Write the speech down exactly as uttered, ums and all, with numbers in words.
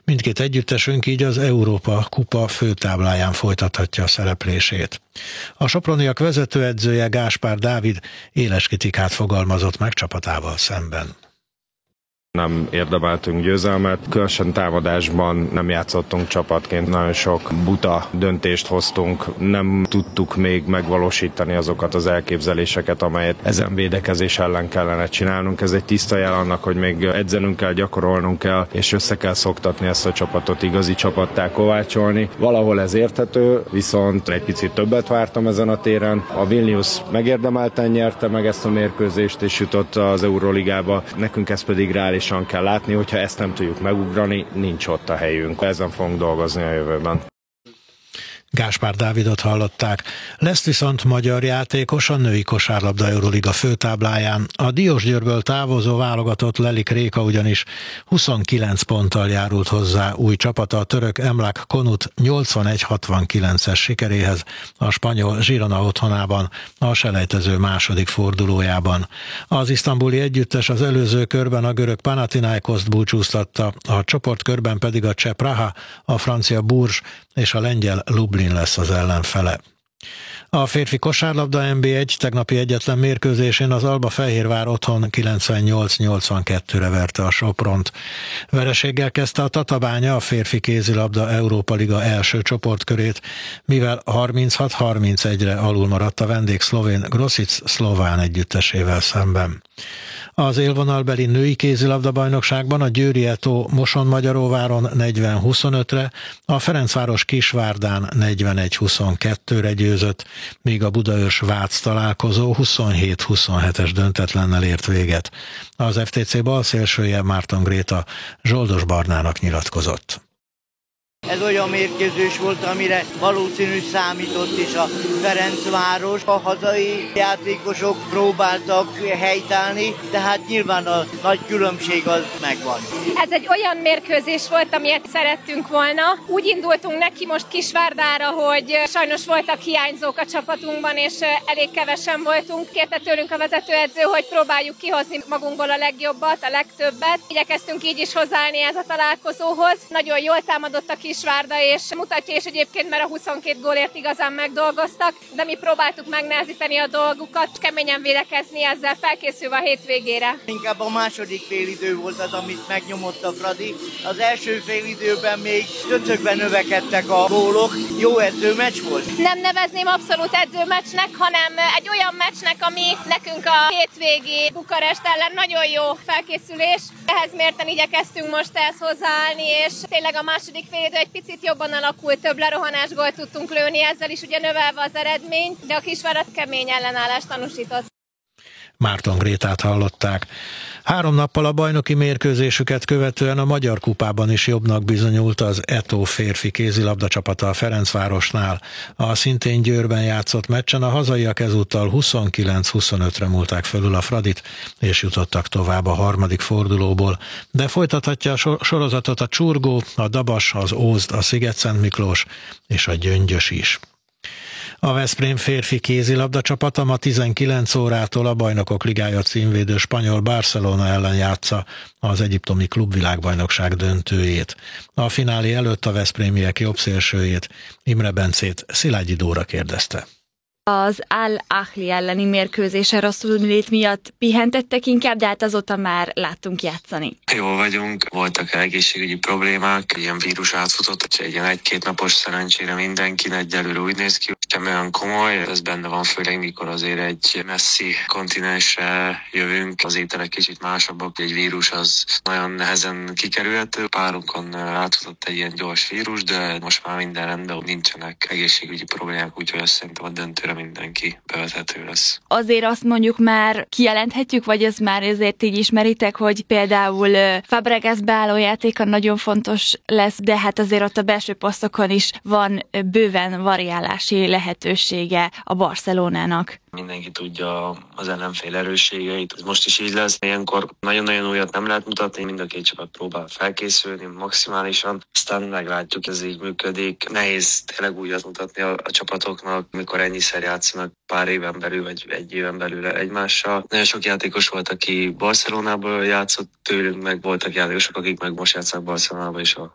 Mindkét együttesünk így az Európa kupa főtábláján folytathatja a szereplését. A soproniak vezetőedzője Gáspár Dávid éles kritikát fogalmazott meg csapatával szemben. Nem érdemeltünk győzelmet, különösen támadásban nem játszottunk csapatként, nagyon sok buta döntést hoztunk, nem tudtuk még megvalósítani azokat az elképzeléseket, amelyet ezen védekezés ellen kellene csinálnunk. Ez egy tiszta jel annak, hogy még edzenünk kell, gyakorolnunk kell, és össze kell szoktatni ezt a csapatot, igazi csapattá kovácsolni. Valahol ez érthető, viszont egy picit többet vártam ezen a téren. A Vilnius megérdemelten nyerte meg ezt a mérkőzést, és jutott az Euroligába. Nekünk ez pedig reális kell látni, hogyha ezt nem tudjuk megugrani, nincs ott a helyünk. Ezen fogunk dolgozni a jövőben. Gáspár Dávidot hallották. Lesz viszont magyar játékos a női kosárlabda Euroliga főtábláján. A Diósgyőrből távozó válogatott Lelik Réka ugyanis huszonkilenc ponttal járult hozzá új csapata a török Emlak Konut nyolcvanegy hatvankilences sikeréhez a spanyol Girona otthonában a selejtező második fordulójában. Az isztambuli együttes az előző körben a görög Panathinaikoszt búcsúztatta, a csoportkörben pedig a cseh Praha, a francia Bourges és a lengyel Lublin lesz az ellenfele. A férfi kosárlabda en bé egy tegnapi egyetlen mérkőzésén az Alba Fehérvár otthon kilencvennyolc nyolcvankettőre verte a Sopront. Vereséggel kezdte a Tatabánya a férfi kézilabda Európa Liga első csoportkörét, mivel harminchat harmincegyre alul maradt a vendég szlovén Grosic szlován együttesével szemben. Az élvonalbeli női kézilabda bajnokságban a Győri Eto Moson-Magyaróváron negyven huszonötre, a Ferencváros Kisvárdán negyvenegy huszonkettőre győzött, míg a Budaörs Vác találkozó huszonhét huszonhetes döntetlennel ért véget. Az ef té cé balszélsője Márton Gréta Zsoldos Barnának nyilatkozott. Ez olyan mérkőzés volt, amire valószínű számított is a Ferencváros. A hazai játékosok próbáltak helytállni, de hát nyilván a nagy különbség az megvan. Ez egy olyan mérkőzés volt, amilyet szerettünk volna. Úgy indultunk neki most Kisvárdára, hogy sajnos voltak hiányzók a csapatunkban, és elég kevesen voltunk. Kérte tőlünk a vezetőedző, hogy próbáljuk kihozni magunkból a legjobbat, a legtöbbet. Igyekeztünk így is hozzáállni ez a találkozóhoz. Nagyon jól támadott a Kisvárda, és mutatja is egyébként, mert a huszonkét gólért igazán megdolgoztak, de mi próbáltuk megnehezíteni a dolgukat, keményen védekezni, ezzel felkészülve a hétvégére. Inkább a második félidő volt az, amit megnyomott a Fradi. Az első félidőben még döntőkben növekedtek a gólok. Jó edzőmeccs volt? Nem nevezném abszolút edzőmeccsnek, hanem egy olyan meccsnek, ami nekünk a hétvégi Bukarest ellen nagyon jó felkészülés. Ehhez mérten igyekeztünk most ehhez hozzáállni, és tényleg a második félidő egy picit jobban alakult, több lerohanás gólt tudtunk lőni, ezzel is ugye növelve az eredményt, de a Kisvárad kemény ellenállást tanúsított. Márton Grétát hallották. Három nappal a bajnoki mérkőzésüket követően a Magyar Kupában is jobbnak bizonyult az Eto férfi kézilabda csapata a Ferencvárosnál. A szintén Győrben játszott meccsen a hazaiak ezúttal huszonkilenc huszonötre múlták fölül a Fradit, és jutottak tovább a harmadik fordulóból. De folytathatja a sorozatot a Csurgó, a Dabas, az Ózd, a Sziget-Szent Miklós és a Gyöngyös is. A Veszprém férfi kézilabda csapata ma tizenkilenc órától a Bajnokok Ligája címvédő spanyol Barcelona ellen játsza az egyiptomi klubvilágbajnokság döntőjét. A finálé előtt a veszprémiek jobbszélsőjét, Imre Bencét Szilágyi Dóra kérdezte. Az Al-Ahli elleni mérkőzésen rosszul lét miatt pihentettek inkább, de hát azóta már láttunk játszani. Jól vagyunk, voltak egészségügyi problémák, ilyen vírus átfutott, egy ilyen egy-két napos szerencsére mindenki egyelőre úgy néz ki, sem olyan komoly, ez benne van főleg, mikor azért egy messzi kontinensre jövünk, az ételek kicsit másabbak, egy vírus az nagyon nehezen kikerülhető, párunkon átfutott egy ilyen gyors vírus, de most már minden rendben, nincsenek egészségügyi problémák, úgyhogy azt szerintem a döntőre mindenki bevethető lesz. Azért azt mondjuk már kijelenthetjük, vagy ez már azért így ismeritek, hogy például Fabregas beálló játéka nagyon fontos lesz, de hát azért ott a belső posztokon is van bőven variálási lehetősége a Barcelonának. Mindenki tudja az ellenfél erősségeit. Ez most is így lesz. Ilyenkor nagyon-nagyon újat nem lehet mutatni, mind a két csapat próbál felkészülni maximálisan. Aztán meglátjuk, ez így működik. Nehéz tényleg újat mutatni a, a csapatoknak, mikor ennyiszer játszanak pár éven belül, vagy egy éven belül egymással. Nagyon sok játékos volt, aki Barcelonából játszott tőlünk, meg voltak játékosok, akik meg most játszanak Barcelonában is a